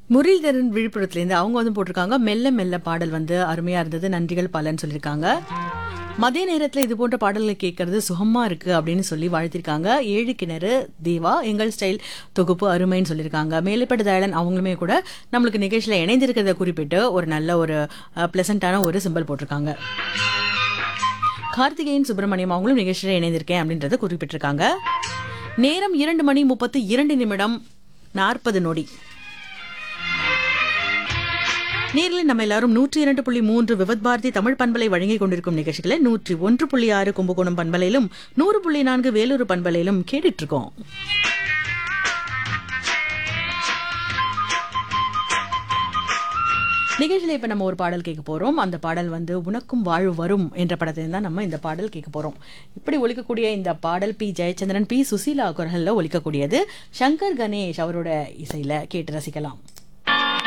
முரளிதரன் விழுப்புரத்துலேருந்து அவங்க வந்து போட்டிருக்காங்க, மெல்ல மெல்ல பாடல் வந்து அருமையா இருந்தது, நன்றிகள் பலன்னு சொல்லியிருக்காங்க. மதிய நேரத்தில் இது போன்ற பாடல்களை கேட்கறது சுகமா இருக்கு அப்படின்னு சொல்லி வாழ்த்திருக்காங்க. ஏழு கிணறு தேவா எங்கள் ஸ்டைல் தொகுப்பு அருமைன்னு சொல்லியிருக்காங்க. மேலைப்பட்டு தயாளன் அவங்களுமே கூட நம்மளுக்கு நிகழ்ச்சியில் இணைந்திருக்கிறத குறிப்பிட்டு ஒரு நல்ல ஒரு பிளசண்டான ஒரு சிம்பல் போட்டிருக்காங்க. கார்த்திகேயன் சுப்பிரமணியம் அவங்களும் நிகழ்ச்சியில் இணைந்திருக்கேன் அப்படின்றத குறிப்பிட்டிருக்காங்க. நேரம் 2:32 நேரில் நம்ம எல்லாரும் 102.3 விவத் பாரதி தமிழ் பண்பலை வழங்கிக் கொண்டிருக்கும் நிகழ்ச்சிகளை 101.6 கும்பகோணம் பண்பலையிலும் 100.4 வேலூர் பண்பலையிலும் கேட்டுட்டு இருக்கோம். நிகழ்ச்சியில இப்ப நம்ம ஒரு பாடல் கேட்க போறோம். அந்த பாடல் வந்து உனக்கும் வாழ்வு வரும் என்ற படத்துல தான் நம்ம இந்த பாடல் கேட்க போறோம். இப்படி ஒலிக்கக்கூடிய இந்த பாடல் பி ஜெயச்சந்திரன், பி சுசீலா குரல்ல ஒலிக்கக்கூடியது. சங்கர் கணேஷ் அவரோட இசையில கேட்டு ரசிக்கலாம்.